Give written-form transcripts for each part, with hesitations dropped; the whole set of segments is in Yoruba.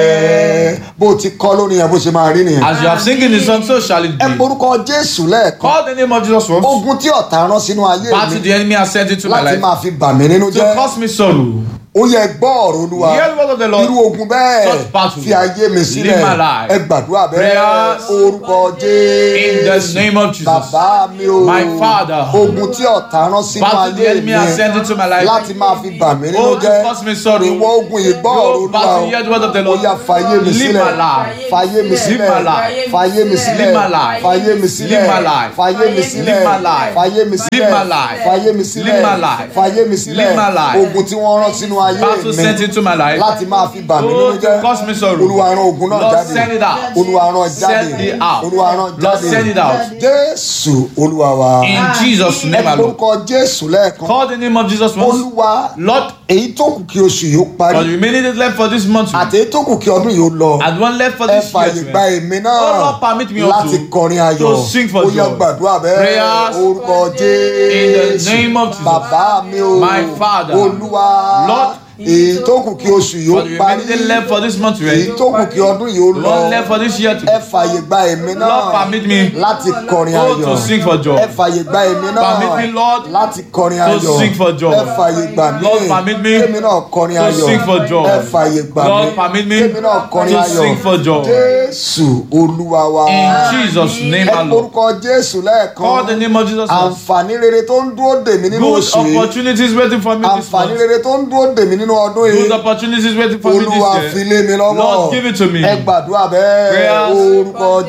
bó ti kọ́ lórí yẹn bó ṣe máa rí nìyẹn. As you have singing the song, so shall it be. ẹ porúkọ Jésù lẹ́ẹ̀kan. Call the name of Jesus once. Ogun tí ọ̀tá rán sínú ayé Battle mi the enemy has sent into my láti life máa fi bà mí nínú to jẹ́. cause me sorrow. Ó yẹ gbọ́ ọ̀rọ̀ Olúwa. Hear the word of the Lord. Irú ogun bẹ́ẹ̀ Such battle. fi ayé mi sílẹ̀. Live my life. Ẹ gbàdúrà bẹ́ẹ̀. Prayers. Orúkọ In the Jésù. name of Jesus. Bàbá mi o. My Father. Ogun tí ọ̀tá rán sínú Battle the ayé enemy has sent into my life. láti máa fi bà mí nínú Oh, to jẹ́. cause me sorrow. Ìwọ ogun yìí gbọ́ ọ̀rọ̀ Go Olúwa battle, o. hear the word of the Ó Lord. yá fàyè mi Live sílẹ̀. my life. Fàyè mi sílẹ̀. Live my life. Fàyè mi sílẹ̀. Live my life. Fàyè mi sílẹ̀. Live my life. Fàyè mi sílẹ̀. Live my life. Fàyè mi sílẹ̀. Live my life. Fàyè mi sílẹ̀. Live my life. Fàyè mi sílẹ̀. Live my life. Ogun tí wọ́n rán sínú ayé Battle sent mi into my life. láti máa fi bà mí Oh, nínú to jẹ́. cause me sorrow. Olúwa rán ogun náà Lord, jáde. send it out. Olúwa rán jáde. Send it out. Olúwa rán Lord, jáde. send it out. Jésù Olúwa wa. In Jesus' Ẹ name alone. porúkọ Jésù lẹ́ẹ̀kan. Call the name of Jesus once. Olúwa Lord, èyí tó kù kí oṣù yìí ó for parí. the remaining days left for this month, Àti èyí tó kù kí ọdún yìí ó lọ. and one left for Ẹ this fàyè year. gba èmi Oh náà Lord, permit me also láti kọrin ayọ̀. to sing for Ó yá joy. gbàdúrà bẹ́ẹ̀. Prayers. Orúkọ In the Jésù. name of Jesus. Bàbá mi o. My Father. Olúwa. Lord. Èyí tó kù kí oṣù yìí ó For the parí. remaining days left for this month, Èyí tó kù kí ọdún yìí ó the lọ. one left for this year, Ẹ fàyè gba èmi náà Lord, permit me láti kọrin oh, ayọ̀. to sing for joy. Ẹ fàyè gba èmi náà Permit me, Lord, láti kọrin to ayọ̀. sing for joy. Ẹ fàyè gbà mí Lord, permit me kémi náà kọrin to ayọ̀. sing for joy. Ẹ fàyè gbà mí Lord, permit me kémi náà kọrin to ayọ̀. sing for joy. Jésù Olúwa wa. In Jesus' name Ẹ alone. porúkọ Jésù Call the lẹ́ẹ̀kan. name of Jesus once. Àǹfààní rere tó ń dúró dè mí nínú Good oṣù yìí. opportunities waiting for me this Àǹfààní month. rere tó ń dúró dè mí nínú ọdún Good yìí. opportunities waiting for me Olúwa this fi year. lé mi lọ́wọ́. Lord, give it to me. Ẹ gbàdúrà bẹ́ẹ̀. Prayers. Orúkọ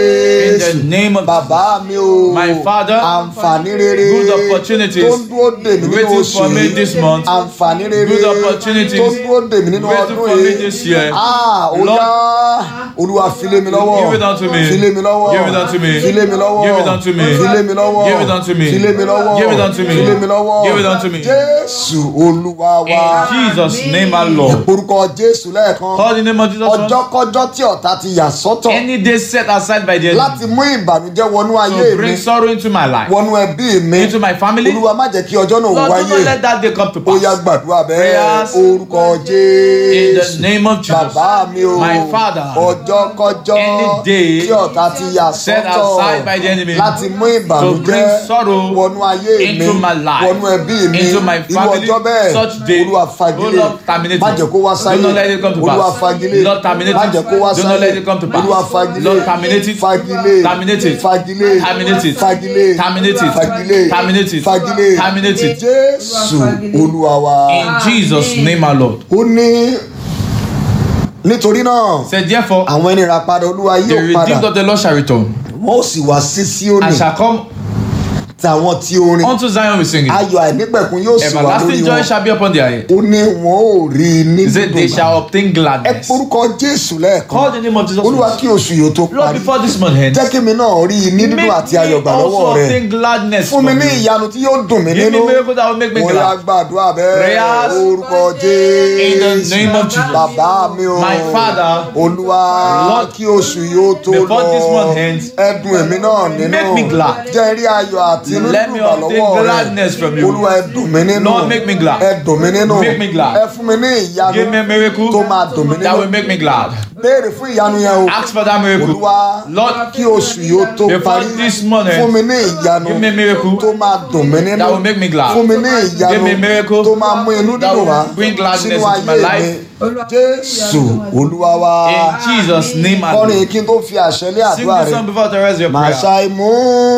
In the Jésù. name of Bàbá mi o. My Father. Àǹfààní rere Good opportunities tó ń dúró dè mí nínú waiting oṣù for me yìí. this month. Àǹfààní rere Good opportunities tó ń dúró dè mí nínú waiting ọdún for me yìí. this year. Ó Lord, yá. Olúwa fi lé mi lọ́wọ́. give it unto me. Fi lé mi lọ́wọ́. Give it unto me. Fi lé mi lọ́wọ́. Give it unto me. Fi lé mi lọ́wọ́. Give it unto me. Fi lé mi lọ́wọ́. Give it unto me. Fi lé mi lọ́wọ́. Give it unto me. Jésù Olúwa wa. In Jesus' name alone. Orúkọ Jésù lẹ́ẹ̀kan. Call the name of Jesus once. Ọjọ́kọ́jọ́ tí ọ̀tá ti yà sọ́tọ̀ Any day set aside by the enemy láti mú ìbànújẹ́ wọnú ayé to mi, bring sorrow into my life, wọnú ẹbí mi. into my family. Olúwa má jẹ́ kí ọjọ́ náà Lord, do not wáyé. let that day come to Ó yá pass. gbàdúrà bẹ́ẹ̀. Prayers. Orúkọ In the Jésù. name of Jesus. Bàbá mi o. My Father. Ọjọ́kọ́jọ́ Any day tí ọ̀tá ti yà set sọ́tọ̀ aside by the enemy láti mú to ìbànújẹ́ bring sorrow wọnú ayé mi, into my life, wọnú ẹbí mi. into my Irú family. ọjọ́ bẹ́ẹ̀. Such day, Olúwa oh fagilé. Lord, terminate Má it. jẹ́ kó wá sáyé. Do not let it come to Olúwa pass. fagilé. Lord, terminate Má it. jẹ́ kó wá Do sáyé. not let it come to pass. Olúwa fagilé. Lord, terminate it. Fagilé. Terminate it. Fagilé. Terminate it. Fagilé. Terminate it. Fagilé. Terminate it. Fagilé. Terminate it. Jésù Olúwa wa. In Jesus' name, our Lord. Ó ní nítorí náà Said therefore, àwọn ẹni ìràpadà Olúwa the yóò padà. redeemed of the Lord shall return, Wọ́n ó sì wá sí Síónì. and shall come Tàwọn tí orin. unto Zion with singing. Ayọ̀ àìnípẹ̀kun yóò sì wà lórí Everlasting joy wọn. shall be upon their head. Ó ní wọn ò rí i ní He said they dídùn. shall obtain Ẹ gladness. porúkọ Jésù Call lẹ́ẹ̀kan. the name of Jesus. Olúwa once. kí oṣù yìí ó tó Lord, parí. before this month ends, Jẹ́ kí mi náà rí i ní dídùn àti ayọ̀ gbà also lọ́wọ́ rẹ̀. obtain gladness Fún mi from ní you. ìyanu tí yóò dùn mí Give me nínú. miracle that will make me Mo yá glad. gbàdúrà bẹ́ẹ̀. Prayers. Orúkọ In the Jésù. name of Jesus. Bàbá mi o. My Father. Olúwa Lord, kí oṣù yìí ó tó before this month lọ. ends, Ẹ dùn èmi náà nínú. make me glad. Jẹ́ rí ayọ̀ àti inú Let dùn me gbà obtain lọ́wọ́ rẹ̀. gladness from you. Olúwa ẹ dùn mí nínú. Lord, make me glad. Ẹ dùn mí nínú. Make me glad. Ẹ fún mi ní ìyanu Give me a miracle tó máa dùn mí that will nínú. make me glad. Béèrè fún ìyanu yẹn o. Ask for that miracle. Olúwa Lord, kí oṣù yìí ó tó before parí. this month Fún ends, mi ní ìyanu give me a miracle tó máa dùn mí nínú. that will make me glad. Fún mi ní Give me a ìyanu miracle tó máa mú inú that dídùn wá will bring gladness sínú into my ayé mi. life. Jésù Olúwa wa. In Jesus' name, I Kọrin kí n tó fi àṣẹ lé sing àdúrà this rẹ̀. song before the rest of your Màá prayer. ṣàìmú.